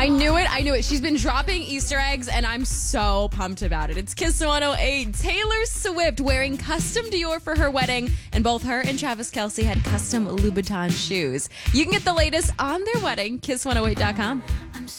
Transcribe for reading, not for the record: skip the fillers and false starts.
I knew it. She's been dropping Easter eggs, and I'm so pumped about it. It's Kiss 108. Taylor Swift wearing custom Dior for her wedding, and both her and Travis Kelce had custom Louboutin shoes. You can get the latest on their wedding, kiss108.com.